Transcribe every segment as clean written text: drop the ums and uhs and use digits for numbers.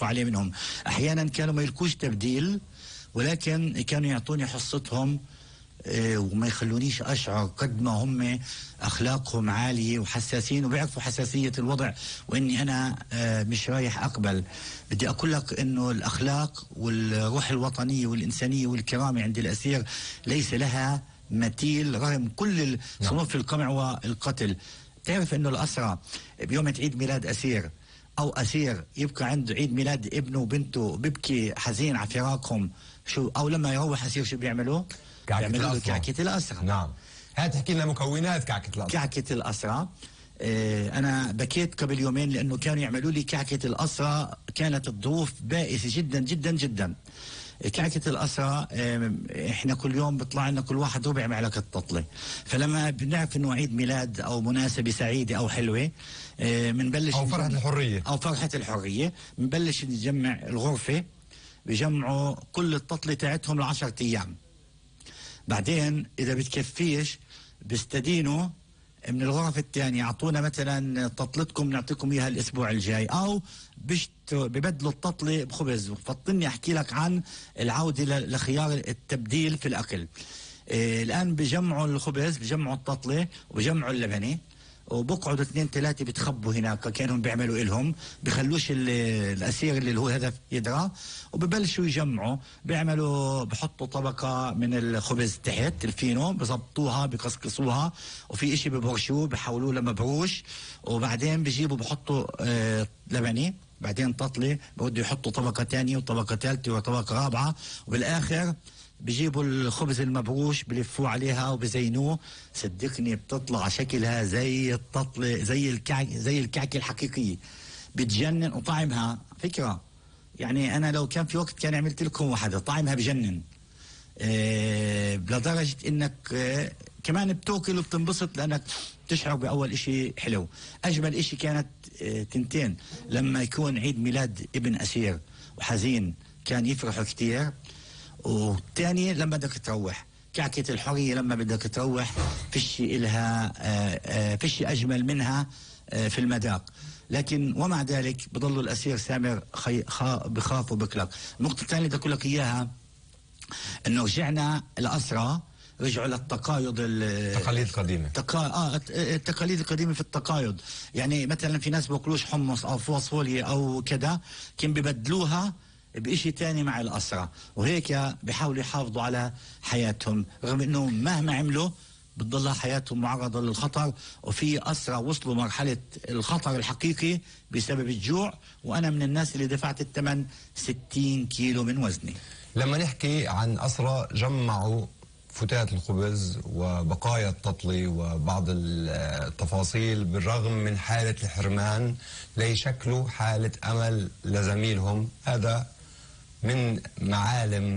يدفع عليه منهم. أحيانا كانوا ما يلقوش تبديل، ولكن كانوا يعطوني حصتهم وما يخلونيش أشعر قد ما هم أخلاقهم عالية وحساسين وبيعرفوا حساسية الوضع وإني أنا مش رايح أقبل. بدي أقول لك إنه الأخلاق والروح الوطنية والإنسانية والكرامة عند الأسير ليس لها مثيل رغم كل صنوف القمع والقتل. تعرف إنه الأسرى بيوم عيد ميلاد أسير أو أسير يبقى عنده عيد ميلاد ابنه وبنته بيبكي حزين على فراقهم، شو أو لما يروح أسير شو بيعملوا؟ بيعملوا له كعكة الأسرى. نعم. هات تحكي لنا مكونات كعكة الأسرى. كعكة الأسرى أنا بكيت قبل يومين لأنه كانوا يعملوا لي كعكة الأسرى، كانت الظروف بائسة جدا جدا جدا. كعكة الأسرى إحنا كل يوم بيطلع لنا كل واحد ربع معلقة تطلة، فلما بنعرف إنه عيد ميلاد أو مناسبة سعيدة أو حلوة بنبلش أو فرحة الحرية أو فرحة الحرية بنبلش نجمع الغرفة، بيجمعوا كل التطلة تاعتهم ل10 أيام. بعدين إذا بتكفيش بيستدينوا من الغرف الثانية، يعطونا مثلا تطلتكم نعطيكم إياها الأسبوع الجاي، أو ببدلوا التطلة بخبز. فطني أحكي لك عن العودة لخيار التبديل في الأكل. الآن بجمعوا الخبز، بجمعوا التطلة وبجمعوا اللبنة، وبقعدوا 2-3 بتخبوا هناك كانوا بيعملوا إلهم، بخلوش الأسير اللي هو هدف يدرى، وببلشوا يجمعوا، بيعملوا بحطوا طبقة من الخبز تحت الفينو، بزبطوها بقصقصوها، وفي إشي ببرشوه بحولوه لمبروش، وبعدين بيجيبوا بحطوا لبنة، بعدين تطلة، بودوا يحطوا طبقة تانية وطبقة ثالثة وطبقة رابعة، وبالآخر بيجيبوا الخبز المبروش بلفوه عليها وبزينوه. صدقني بتطلع شكلها زي التطلة، زي الكعكة الحقيقية، بتجنن. وطعمها فكرة يعني أنا لو كان في وقت كان عملت لكم واحدة، طعمها بجنن لدرجة إنك كمان بتوكل وبتنبسط لأنك تشعر بأول إشي حلو. أجمل إشي كانت تنتين لما يكون عيد ميلاد ابن أسير وحزين، كان يفرحوا كتير. والتاني لما بدك تروح كعكة الحرية، لما بدك تروح فيش إلها فيش أجمل منها في المذاق. لكن ومع ذلك بضل الأسير سامر بخاف وبكلك. النقطة الثانية بدي أقول لك إياها إنه رجعنا الأسرى، رجعوا للتقايض، التقاليد القديمة. التقاليد القديمة في التقايض. يعني مثلا في ناس بياكلوش حمص أو فاصوليا أو كذا، كان ببدلوها بإشي تاني مع الأسرى، وهيك بيحاولوا يحافظوا على حياتهم، رغم إنه مهما عملوا بتضل حياتهم معرضة للخطر. وفي أسرى وصلوا مرحلة الخطر الحقيقي بسبب الجوع، وأنا من الناس اللي دفعت الثمن 60 كيلو من وزني. لما نحكي عن أسرى جمعوا فتات الخبز وبقايا التطلي وبعض التفاصيل بالرغم من حالة الحرمان ليشكلوا حالة أمل لزميلهم، هذا من معالم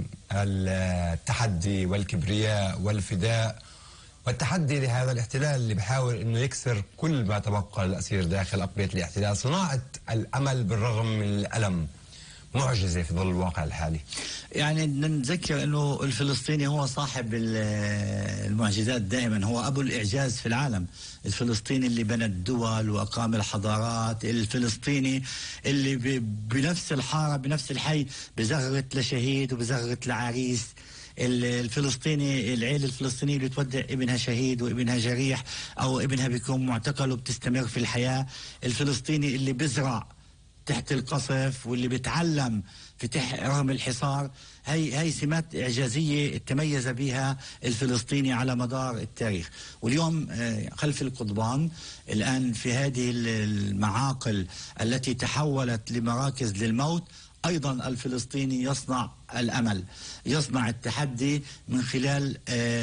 التحدي والكبرياء والفداء والتحدي لهذا الاحتلال اللي بحاول انه يكسر كل ما تبقى للأسير داخل أقبية الاحتلال. صناعة الأمل بالرغم من الألم معجزة في ظل الواقع الحالي. يعني نتذكر انه الفلسطيني هو صاحب المعجزات دائما، هو ابو الاعجاز في العالم. الفلسطيني اللي بنى الدول واقام الحضارات، الفلسطيني اللي بنفس الحاره بنفس الحي بزغرت لشهيد وبزغرت لعريس. الفلسطيني، العيلة الفلسطينية اللي تودع ابنها شهيد وابنها جريح او ابنها بيكون معتقل وبتستمر في الحياة. الفلسطيني اللي بزرع تحت القصف واللي بيتعلم في رغم الحصار. هي سمات إعجازية تميز بها الفلسطيني على مدار التاريخ. واليوم خلف القضبان الآن في هذه المعاقل التي تحولت لمراكز للموت، أيضا الفلسطيني يصنع الأمل، يصنع التحدي من خلال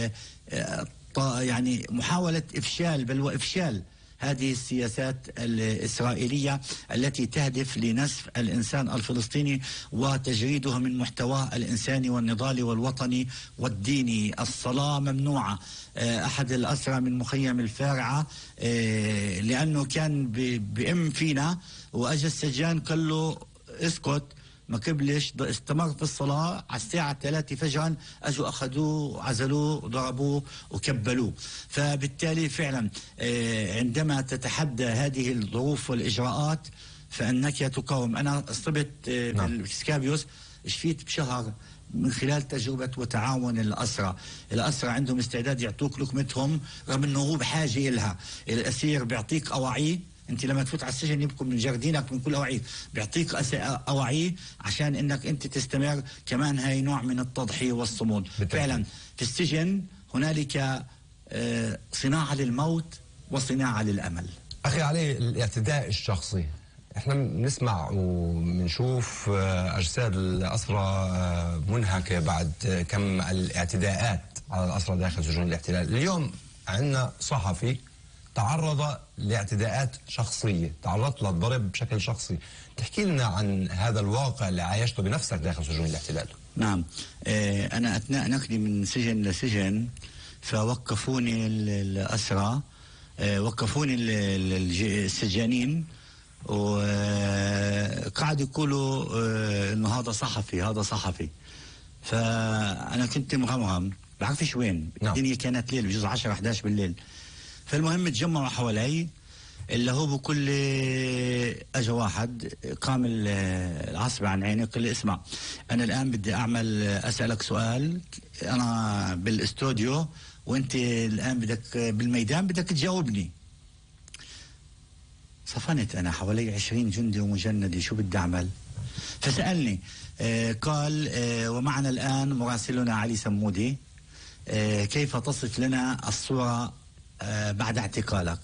يعني محاولة إفشال بل وإفشال هذه السياسات الإسرائيلية التي تهدف لنسف الإنسان الفلسطيني وتجريده من محتواه الإنساني والنضالي والوطني والديني. الصلاة ممنوعة. أحد الأسرى من مخيم الفارعة لأنه كان بأم فينا وأجى السجان قال له اسكت، ما قبلش، استمر في الصلاة على الساعة 3 فجرا، أجوا أخذوه عزلوه ضربوه وكبلوه. فبالتالي فعلا عندما تتحدى هذه الظروف والإجراءات فانك تقاوم. انا صبت بالسكابيوس، شفيت بشهر من خلال تجربة وتعاون الأسرى. الأسرى عندهم استعداد يعطوك لقمتهم رغم أنه هو بحاجة إلها. الأسير بيعطيك أواعيه، أنت لما تفوت على السجن يبقوا من جردينك من كل أواعيه، بيعطيك أواعيه عشان أنك أنت تستمر. كمان هاي نوع من التضحية والصمود. فعلا في السجن هنالك صناعة للموت وصناعة للأمل. أخي علي، الاعتداء الشخصي، احنا بنسمع وبنشوف اجساد الاسرى منهكه بعد كم الاعتداءات على الاسرى داخل سجون الاحتلال. اليوم عندنا صحفي تعرض لاعتداءات شخصيه، تعرضت للضرب بشكل شخصي. تحكي لنا عن هذا الواقع اللي عايشته بنفسك داخل سجون الاحتلال. نعم، انا اثناء نقلي من سجن لسجن فوقفوني الاسرى، وقفوني السجانين، وقعدوا يقولوا انه هذا صحفي هذا صحفي. فانا كنت مغمغم بعرفش وين. الدنيا كانت ليل بجوز 10-11 بالليل. فالمهم تجمعوا حوالي، اللي هو بكل اجى واحد قام العصب عن عيني قال لي اسمع، انا الان بدي اسالك سؤال، انا بالاستوديو وانت الان بدك بالميدان بدك تجاوبني. صفنت أنا حوالي 20 جندي ومجندي، شو بدي أعمل؟ فسألني قال ومعنا الآن مراسلنا علي سمودي، كيف تصف لنا الصورة بعد اعتقالك؟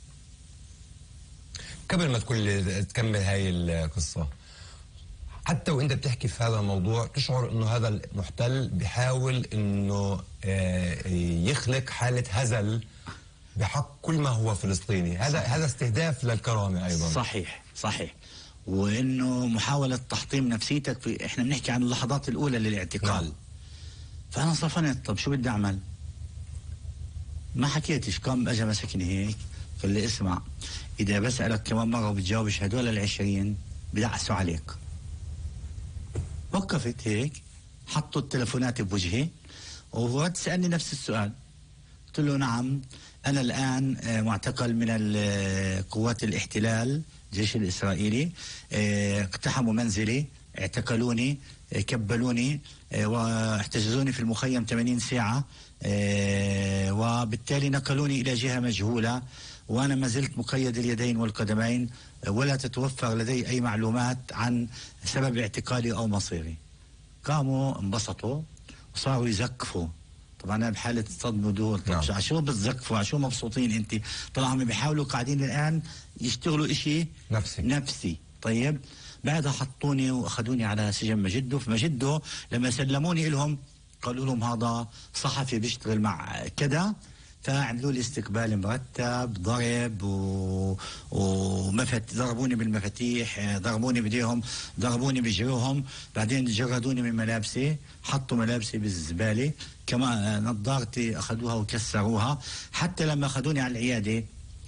قبل ما تكمل هاي القصة، حتى وانت بتحكي في هذا الموضوع تشعر انه هذا المحتل بيحاول انه يخلق حالة هزل بحق كل ما هو فلسطيني. هذا استهداف للكرامة أيضا. صحيح. وإنه محاولة تحطيم نفسيتك. إحنا بنحكي عن اللحظات الأولى للاعتقال. نعم. فأنا صفنت، طب شو بدي أعمل؟ ما حكيتش. قام أجا مسكني هيك قال لي اسمع، إذا بسألك كمان مرة وبتجاوبش هدول 20 بدعسوا عليك. وقفت هيك، حطوا التلفونات بوجهي وورد سألني نفس السؤال. قلت له نعم، أنا الآن معتقل من قوات الاحتلال الجيش الإسرائيلي، اقتحموا منزلي، اعتقلوني، كبلوني، واحتجزوني في المخيم 80 ساعة، وبالتالي نقلوني إلى جهة مجهولة، وأنا ما زلت مقيد اليدين والقدمين، ولا تتوفر لدي أي معلومات عن سبب اعتقالي أو مصيري. قاموا انبسطوا وصاروا يزقفوا. طبعا انا بحاله صدمه ودهول. طب نعم. عشو بتزقفوا؟ عشو مبسوطين انت؟ طلعوا هم بيحاولوا قاعدين الان يشتغلوا اشي نفسي. طيب بعدها حطوني واخذوني على سجن مجده. في مجده لما سلموني لهم قالوا لهم هذا صحفي بيشتغل مع كذا، فعملوا لي استقبال مرتب، ضرب ضربوني بالمفاتيح، ضربوني بديهم، ضربوني بجروهم، بعدين جردوني من ملابسي، حطوا ملابسي بالزبالة، كمان نظارتي أخذوها وكسروها. حتى لما أخذوني على العيادة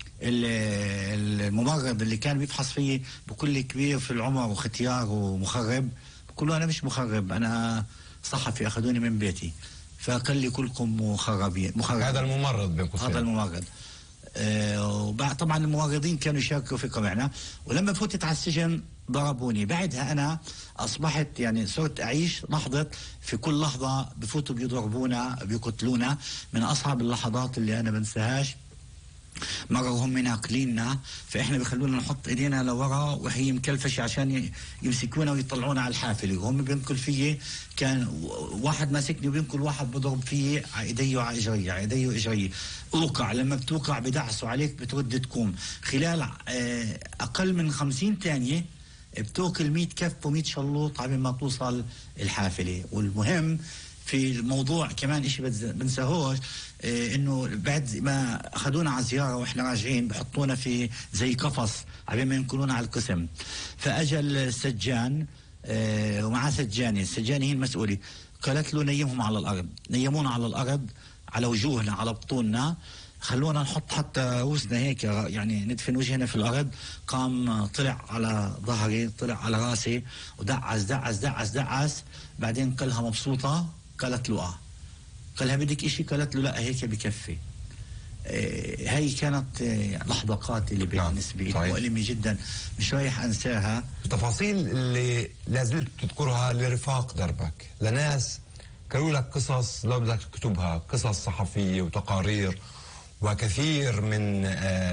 الممرض اللي كان بيفحص فيه بكل كبير في العمر وختيار ومخرب، بقول له أنا مش مخرب، أنا صحفي، أخذوني من بيتي. فقال لي كلكم مخربين. هذا الممرض بين قوسين. هذا الممرض. طبعا الممرضين كانوا يشاركوا في قمعنا. ولما فوتت على السجن ضربوني. بعدها أنا أصبحت يعني صرت أعيش لحظة، في كل لحظة بفوتوا بيضربونا بيقتلونا. من أصعب اللحظات اللي أنا بنساهاش، مرة وهم ناقليننا، فإحنا بيخلونا نحط إيدينا لورا وهي مكلفشة عشان يمسكونا ويطلعونا على الحافلة، وهم بينقل فيي. كان واحد ماسكني وبينقل واحد بضرب فيي على إيدي وعلى إجري، على إيدي وإجري. أوقع، لما بتوقع بدعسوا عليك بترد تقوم. خلال أقل من 50 ثانية بتوكل 100 كف و100 شلوط على ما توصل الحافلة. والمهم في الموضوع كمان إشي بنساهوش، إنه بعد ما أخذونا على زيارة وإحنا راجعين بحطونا في زي قفص على ما ينقلونا على القسم. فأجل السجان ومعاه سجاني، السجاني هي المسؤولة، قالت له نيمهم على الأرض. نيمونا على الأرض على وجوهنا على بطوننا، خلونا نحط حتى رؤوسنا هيك يعني ندفن وجهنا في الأرض. قام طلع على ظهري، طلع على راسي ودعس دعس دعس دعس. بعدين قالها مبسوطة، قالت له قالها بدك إشي؟ قالت له لا هيك بكفي. هي كانت لحظة قاتلة بالنسبة لي، مؤلمة جدا، مش رايح أنساها. التفاصيل اللي لازلت تذكرها لرفاق دربك، لناس قالوا لك قصص لو بدك تكتبها، قصص صحفية وتقارير وكثير من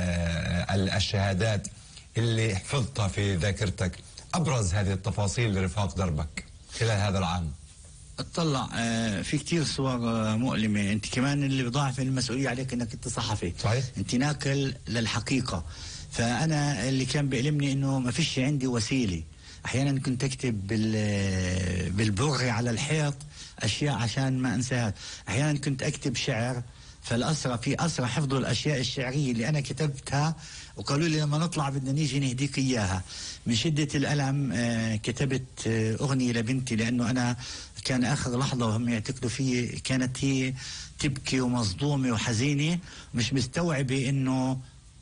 الشهادات اللي حفظتها في ذاكرتك. أبرز هذه التفاصيل لرفاق دربك خلال هذا العام. اطلع في كتير صور مؤلمة. انت كمان اللي بضاعف المسؤولية عليك انك انت صحفي. صحيح. انت ناكل للحقيقة. فانا اللي كان بيألمني انه ما فيش عندي وسيلة. احيانا كنت اكتب بالبر على الحيط اشياء عشان ما انساها. احيانا كنت اكتب شعر، فالأسرى في أسرى حفظوا الأشياء الشعرية اللي أنا كتبتها وقالوا لي لما نطلع بدنا نيجي نهديك إياها. من شدة الألم كتبت أغنية لبنتي، لأنه أنا كان آخر لحظة وهم يعتقدوا فيه كانت هي تبكي ومصدومة وحزينة، مش مستوعبة إنه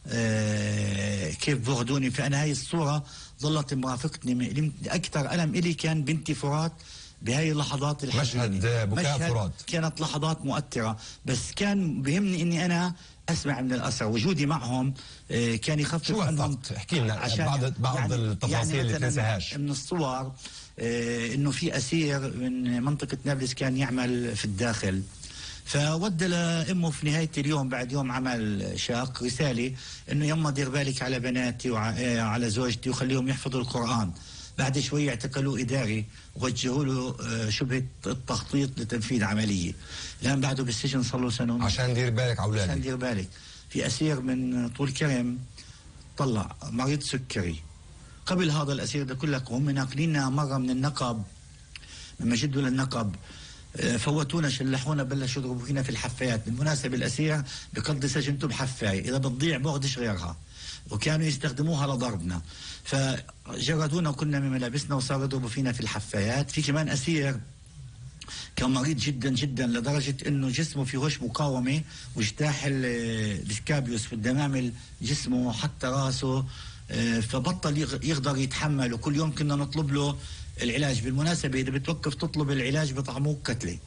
كيف بغدوني. فأنا هاي الصورة ظلت مرافقتني. أكثر ألم إلي كان بنتي فرات بهاي اللحظات الحزينة. مشهد بكاء فرات كانت لحظات مؤثرة، بس كان بيهمني إني أنا أسمع من الأسرى. وجودي معهم كان يخفف شو عنهم. احكي لنا بعض التفاصيل اللي تنساهاش. من الصور إنه في أسير من منطقة نابلس كان يعمل في الداخل، فودى لأمه في نهاية اليوم بعد يوم عمل شاق رسالة إنه يما دير بالك على بناتي وعلى زوجتي وخليهم يحفظوا القرآن. بعد شوي اعتقلوه إداري ووجهوا له شبهة التخطيط لتنفيذ عملية. الآن بعده بالسجن صار له سنة عشان دير بالك على أولادك. عشان دير بالك. في أسير من طول كرم طلع مريض سكري. قبل هذا الأسير ده كلك هم ناقليننا مرة من النقب، من مجد للنقب، فوتونا شلحونا بلشوا يضربوا فينا في الحفايات. بالمناسبة الأسير بقضي سجنته بحفاية، إذا بتضيع بأخذش غيرها، وكانوا يستخدموها لضربنا. فجردونا وكنا من ملابسنا وصاروا يضربوا فينا في الحفايات. في كمان أسير كان مريض جدا جدا لدرجة انه جسمه فيهوش مقاومة واجتاح السكابيوس في الدمامل جسمه حتى راسه، فبطل يقدر يتحمل. وكل يوم كنا نطلب له العلاج. بالمناسبة إذا بتوقف تطلب العلاج بطعموك كتلة،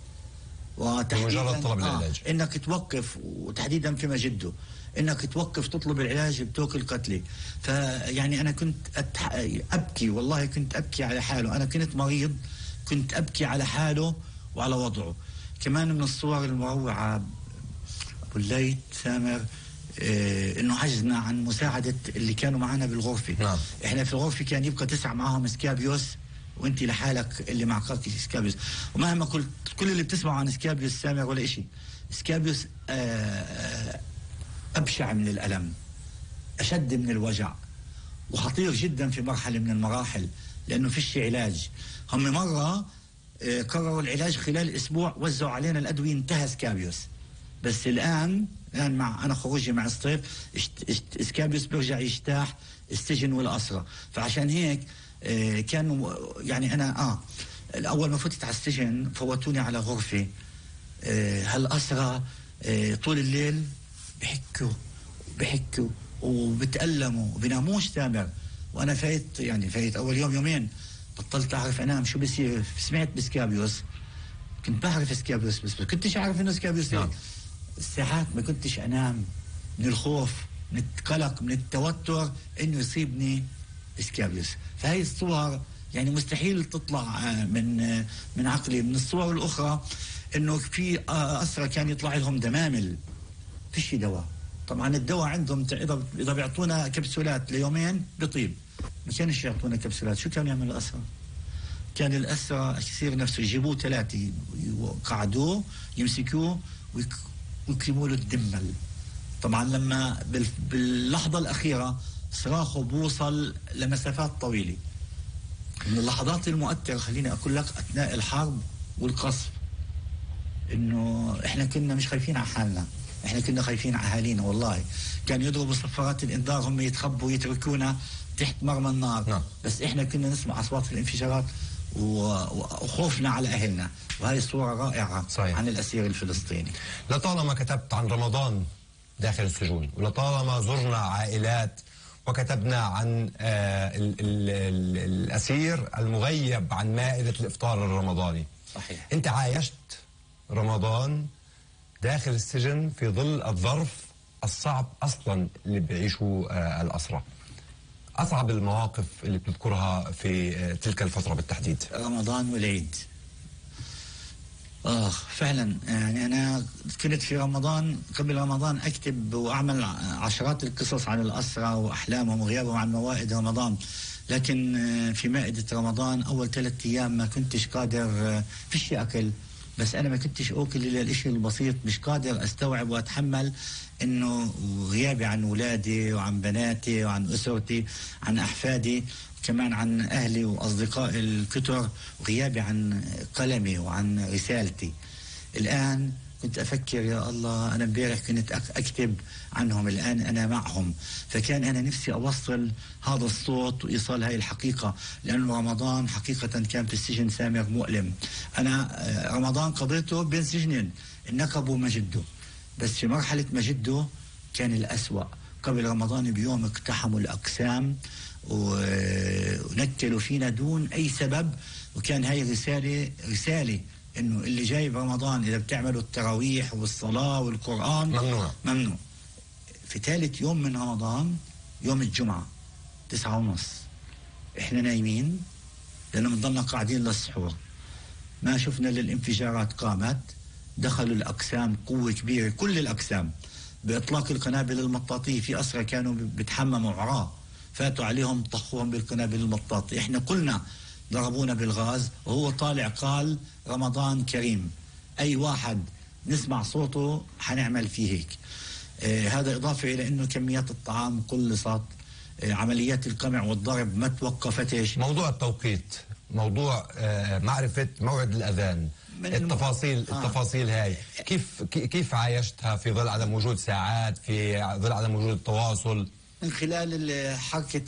مجرد طلب العلاج انك توقف، وتحديدا في مجده انك توقف تطلب العلاج بتوكل قتلي. فيعني انا كنت ابكي، والله كنت ابكي على حاله. انا كنت مريض، كنت ابكي على حاله وعلى وضعه. كمان من الصور المروعة ابو الليث سامر انه عجزنا عن مساعدة اللي كانوا معنا بالغرفة. نعم. احنا في الغرفة كان يبقى 9 معهم سكابيوس وانت لحالك اللي معقدتي سكابيوس. ومهما قلت كل اللي بتسمعوا عن سكابيوس سامر ولا إشي. سكابيوس أبشع من الألم، أشد من الوجع، وخطير جدا في مرحلة من المراحل لأنه فيش علاج. هم مرة قرروا العلاج خلال أسبوع، وزعوا علينا الأدوية، انتهى سكابيوس. بس الآن مع أنا خروجي مع الصيف سكابيوس بيرجع يجتاح السجن والأسرة. فعشان هيك كانوا يعني أنا أول ما فتت على السجن فوتوني على غرفة. هالأسرة طول الليل بحكوا وبتألموا وبناموش سامر. وأنا فايت أول يوم يومين بطلت أعرف أنام. شو بصير؟ سمعت بسكابيوس، كنت بعرف سكابيوس بس كنتش أعرف إنه سكابيوس. الساعات ما كنتش أنام من الخوف، من القلق، من التوتر إنه يصيبني سكابيوس. فهي الصور يعني مستحيل تطلع من عقلي. من الصور الأخرى إنه في أسرى كان يطلع لهم دمامل، فيش دواء. طبعا الدواء عندهم إذا بيعطونا كبسولات ليومين بطيب، ما كانش يعطونا كبسولات. شو كانوا يعملوا الأسرى؟ كان الأسرى يصير نفسه يجيبوه 3 يقعدوه يمسكوه ويكرموا له الدمل. طبعا لما باللحظة الأخيرة صراخه بوصل لمسافات طويلة. من اللحظات المؤثرة خليني أقول لك أثناء الحرب والقصف إنه إحنا كنا مش خايفين على حالنا، إحنا كنا خايفين على أهالينا. والله كان يضربوا صفارات الإنذار، هم يتخبوا ويتركونا تحت مرمى النار. نعم. بس إحنا كنا نسمع أصوات الانفجارات وخوفنا على أهلنا. وهي الصورة رائعة. صحيح. عن الأسير الفلسطيني. لطالما كتبت عن رمضان داخل السجون، ولطالما زرنا عائلات وكتبنا عن الأسير المغيب عن مائدة الإفطار الرمضاني. صحيح. أنت عايشت رمضان داخل السجن في ظل الظرف الصعب أصلا اللي بيعيشوا الأسرى. أصعب المواقف اللي بتذكرها في تلك الفترة بالتحديد؟ رمضان والعيد. فعلا يعني أنا كنت في رمضان، قبل رمضان أكتب وأعمل عشرات القصص عن الأسرى وأحلامهم وغيابهم عن موائد رمضان، لكن في مائدة رمضان أول 3 أيام ما كنتش قادر، فيش أكل، بس أنا ما كنتش أكل إلا الإشي البسيط، مش قادر أستوعب وأتحمل إنه غيابي عن أولادي وعن بناتي وعن أسرتي، عن أحفادي، كمان عن أهلي وأصدقائي الكتر، وغيابي عن قلمي وعن رسالتي. الآن كنت أفكر يا الله، أنا امبارح كنت أكتب عنهم، الآن أنا معهم. فكان أنا نفسي أوصل هذا الصوت وإيصال هاي الحقيقة، لأن رمضان حقيقة كان في السجن سامر مؤلم. أنا رمضان قضيته بين سجنين، النقب ومجده، بس في مرحلة مجده كان الأسوأ. قبل رمضان بيوم اقتحموا الأقسام ونكلوا فينا دون أي سبب، وكان هاي رسالة إنه اللي جاي برمضان إذا بتعملوا التراويح والصلاة والقرآن ممنوع. في 3 يوم من رمضان، يوم الجمعة 9:30، إحنا نايمين لأنه بنضلنا قاعدين للسحور، ما شفنا للانفجارات قامت، دخلوا الأقسام قوة كبيرة، كل الأقسام، بإطلاق القنابل المطاطية. في أسرى كانوا بيتحمموا عراة، فاتوا عليهم طخوهم بالقنابل المطاطية. إحنا قلنا ضربونا بالغاز، وهو طالع قال رمضان كريم، أي واحد نسمع صوته حنعمل فيه هيك. هذا إضافة إلى أنه كميات الطعام قلصت، عمليات القمع والضرب ما توقفتش. موضوع التوقيت، موضوع معرفة موعد الأذان، التفاصيل هاي كيف عايشتها في ظل عدم وجود ساعات، في ظل عدم وجود التواصل؟ من خلال حركة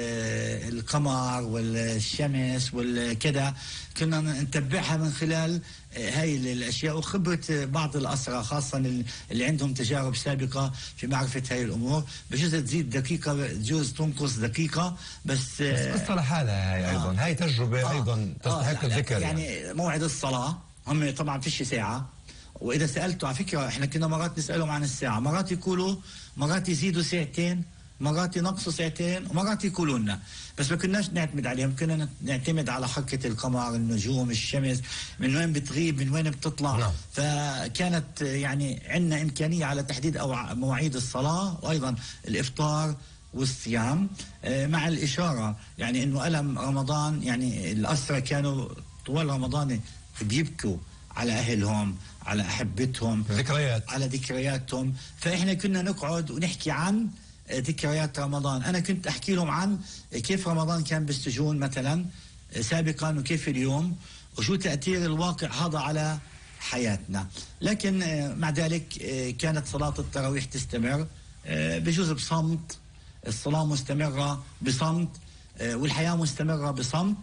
القمر والشمس والكذا، كنا نتبعها من خلال هاي الأشياء، وخبرة بعض الأسرى خاصة اللي عندهم تجارب سابقة في معرفة هاي الأمور. بجوز تزيد دقيقة، بجوز تنقص دقيقة، بس قصة لحالها هاي أيضا. هاي تجربة أيضا تستحق الذكر. يعني موعد الصلاة هم طبعا فيش ساعة، وإذا سألته على فكرة إحنا كنا مرات نسألهم عن الساعة، مرات يقولوا، مرات يزيدوا ساعتين، مرات ينقصوا ساعتين، ومرات يقولوا لنا، بس ما كناش نعتمد عليهم، كنا نعتمد على حركة القمر، النجوم، الشمس، من وين بتغيب من وين بتطلع. نعم. فكانت يعني عندنا إمكانية على تحديد مواعيد الصلاة، وأيضا الإفطار والصيام، مع الإشارة يعني إنه ألم رمضان، يعني الأسرى كانوا طوال رمضان بيبكوا على أهلهم، على أحبتهم، على ذكرياتهم. فإحنا كنا نقعد ونحكي عن ذكريات رمضان. أنا كنت أحكي لهم عن كيف رمضان كان بالسجون مثلا سابقا، وكيف اليوم، وشو تأثير الواقع هذا على حياتنا. لكن مع ذلك كانت صلاة التراويح تستمر، بجوز بصمت، الصلاة مستمرة بصمت، والحياة مستمرة بصمت،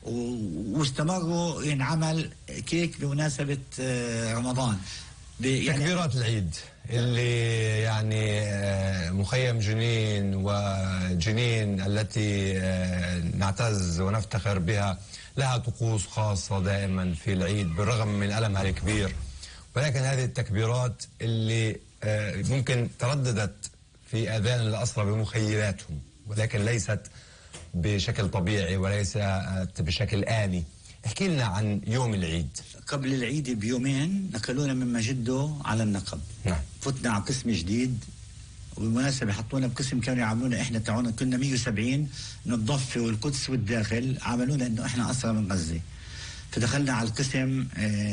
واستمروا ينعمل كيك بمناسبة رمضان. يعني تكبيرات العيد اللي يعني مخيم جنين وجنين التي نعتز ونفتخر بها، لها طقوس خاصة دائما في العيد بالرغم من ألمها الكبير، ولكن هذه التكبيرات اللي ممكن ترددت في آذان الأسرى بمخيلاتهم، ولكن ليست بشكل طبيعي وليس بشكل آني. احكي لنا عن يوم العيد. قبل العيد بيومين نقلونا من مجده على النقب. نعم. فتنا على قسم جديد، وبالمناسبة حطونا بقسم كانوا يعاملونا احنا تعونا كنا 170 من الضفة والقدس والداخل، عاملونا انه احنا أسرى من غزة. فدخلنا على القسم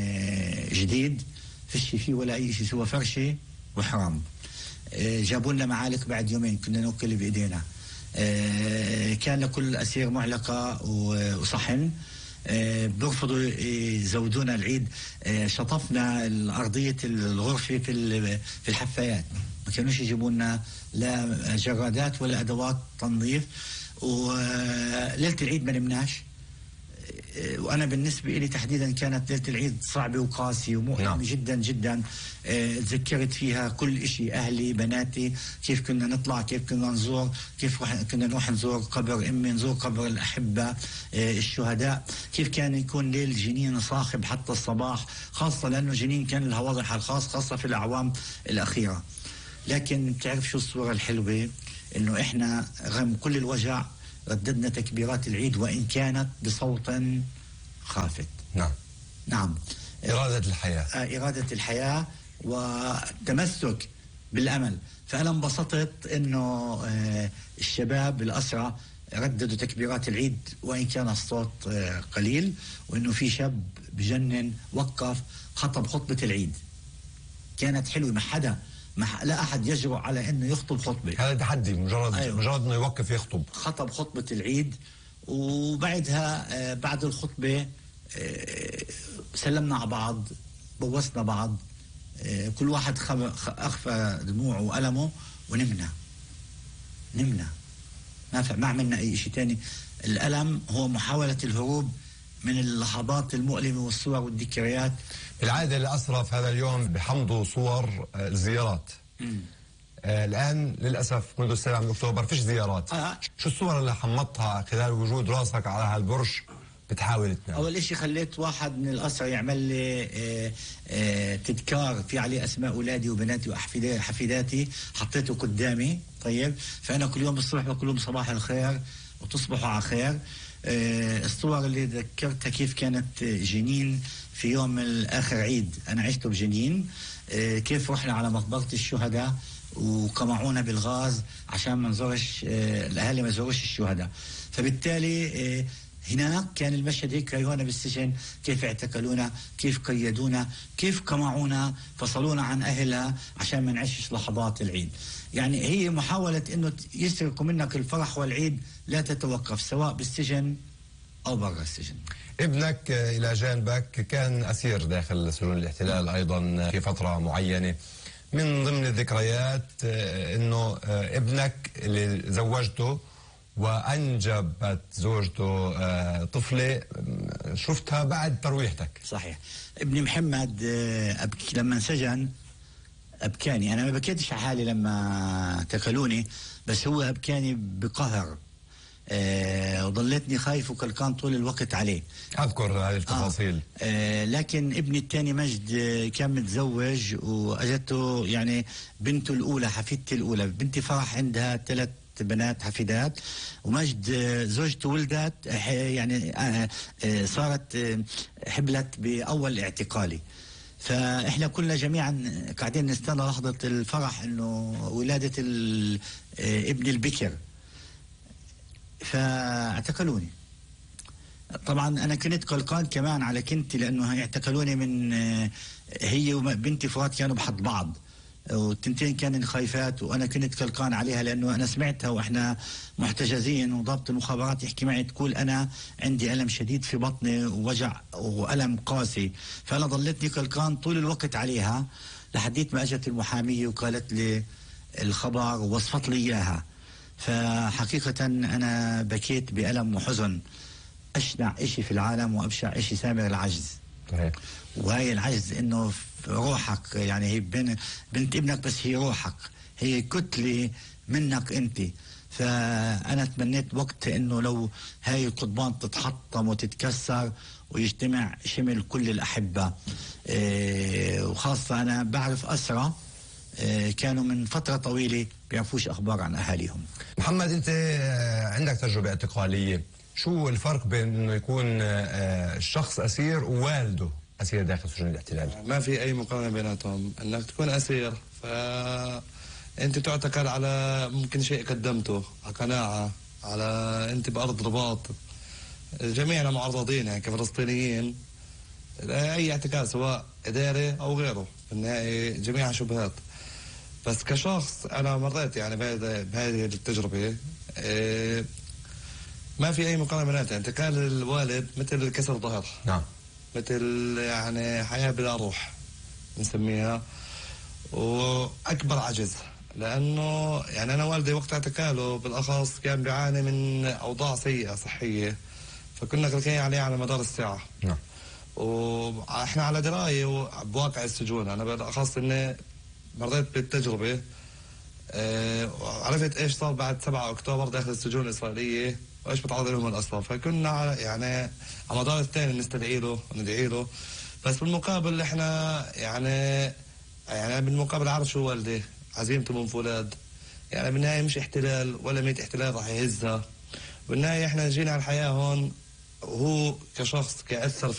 جديد، فيش فيه ولا اي شيء سوى فرشة وحرام. جابوا لنا معالق بعد يومين، كنا نوكل بايدينا. كان لكل أسير معلقة وصحن. بيرفضوا يزودونا العيد. شطفنا الأرضية الغرفة في الحفايات، ما كانوش يجيبوا لنا لا جرادات ولا أدوات تنظيف. وليلة العيد ما نمناش، وأنا بالنسبة لي تحديدا كانت ليلة العيد صعبة وقاسية ومؤلمة جدا جدا. تذكرت فيها كل إشي، أهلي، بناتي، كيف كنا نطلع، كيف كنا نزور، كيف كنا نروح نزور قبر أمي، نزور قبر الأحبة الشهداء، كيف كان يكون ليل جنين صاخب حتى الصباح، خاصة لأنه جنين كان لها وضعها الخاص، خاصة في الأعوام الأخيرة. لكن بتعرف شو الصورة الحلوة؟ إنه إحنا رغم كل الوجع رددنا تكبيرات العيد وإن كانت بصوت خافت. نعم. إرادة الحياة. إرادة الحياة وتمسك بالأمل. فأنا انبسطت إنه الشباب الأسرى رددوا تكبيرات العيد وإن كان الصوت قليل، وإنه في شاب بجنن وقف خطب خطبة العيد كانت حلوة. ما حدا لا أحد يجرؤ على إنه يخطب خطبة. هذا تحدي مجرد إنه يوقف يخطب. خطب خطبة العيد. وبعدها بعد الخطبة سلمنا على بعض، بوسنا بعض، كل واحد أخفى دموعه وألمه ونمنا. ما عملنا أي شيء تاني. الألم هو محاولة الهروب من اللحظات المؤلمة والصور والذكريات. بالعادة الأسرى في هذا اليوم بحمضوا صور الزيارات. الآن للأسف منذ 7 أكتوبر فيش زيارات. شو الصور اللي حمضتها خلال وجود راسك على هالبرج بتحاول تنام؟ أول إشي خليت واحد من الأسرى يعمل لي تذكار في عليه أسماء أولادي وبناتي وحفيداتي، حطيته قدامي. طيب، فأنا كل يوم الصبح بقول لهم صباح الخير وتصبحوا على خير. الصور اللي ذكرتها كيف كانت جنين في يوم الآخر عيد أنا عشته بجنين، كيف رحنا على مقبرة الشهداء وقمعونا بالغاز عشان ما نزورش الأهالي ما يزوروش الشهداء. فبالتالي هناك كان المشهد هيك هنا بالسجن، كيف اعتقلونا، كيف قيدونا، كيف قمعونا، فصلونا عن أهلها عشان ما نعيش لحظات العيد. يعني هي محاولة إنه يسرقوا منك الفرح والعيد لا تتوقف سواء بالسجن أو برا السجن. ابنك إلى جانبك كان أسير داخل سجون الاحتلال أيضا في فترة معينة. من ضمن الذكريات إنه ابنك اللي زوجته وأنجبت زوجته طفلة شفتها بعد ترويحتك. صحيح. ابني محمد لما انسجن أبكاني. أنا ما بكيتش على حالي لما اعتقلوني، بس هو أبكاني بقهر. وظلتني خايف وقلقان طول الوقت عليه. أذكر هذه التفاصيل. لكن ابني الثاني مجد كان متزوج وأجته يعني بنته الأولى، حفيدتي الأولى. بنتي فرح عندها 3 بنات حفيدات، ومجد زوجته ولدت يعني صارت حبلت بأول اعتقالي. فإحنا كلنا جميعا قاعدين نستنى لحظة الفرح إنه ولادة ابن البكر. فاعتقلوني. طبعا أنا كنت قلقان كمان على كنتي لأنه اعتقلوني من هي وبنتي فؤاد كانوا بحض بعض، والتنتين كانن خايفات، وانا كنت قلقان عليها لانه انا سمعتها واحنا محتجزين، وضابط المخابرات يحكي معي تقول انا عندي الم شديد في بطني ووجع والم قاسي. فانا ضلتني قلقان طول الوقت عليها لحديت ما اجت المحاميه وقالت لي الخبر ووصفت لي اياها. فحقيقه انا بكيت بألم وحزن. اشنع اشي في العالم وابشع اشي سامر العجز. وهي العجز انه روحك، يعني هي بنت ابنك بس هي روحك، هي كتلة منك انت. فانا تمنيت وقت انه لو هاي القضبان تتحطم وتتكسر ويجتمع شمل كل الاحبة. وخاصة انا بعرف اسرى كانوا من فترة طويلة بيعرفوش اخبار عن اهاليهم. محمد، انت عندك تجربة اعتقالية، شو الفرق بين انه يكون الشخص اسير ووالده أسير داخل سجون الاحتلال؟ ما في أي مقارنة بيناتهم. أنك تكون أسير فأنت تعتقل على ممكن شيء قدمته، على قناعة، على أنت بأرض رباط. جميعنا معرضين يعني كفلسطينيين لأي اعتقال سواء إداري أو غيره، في النهاية جميعها شبهات. بس كشخص أنا مريت يعني بهذه التجربة، ما في أي مقارنة بيناتها. انتقال الوالد مثل كسر ظهر. نعم. مثل يعني حياة بلا روح نسميها، وأكبر عجز. لأنه يعني أنا والدي وقت اعتقاله بالأخص كان بيعاني من أوضاع سيئة صحية، فكنا قلقين عليه على مدار الساعة. نعم. وإحنا على دراية بواقع السجون. أنا بالأخص إني مريت بالتجربة، وعرفت إيش صار بعد 7 أكتوبر داخل السجون الإسرائيلية وايش بتعرض لهم الاسرى. فكنا يعني على مدار الثاني نستدعي له وندعي له، بس بالمقابل احنا يعني بالمقابل عارف شو والدي، عزيمته من فولاذ. يعني بالنهاية مش احتلال ولا 100 احتلال راح يهزها. بالنهاية احنا جينا على الحياة هون، وهو كشخص كأثر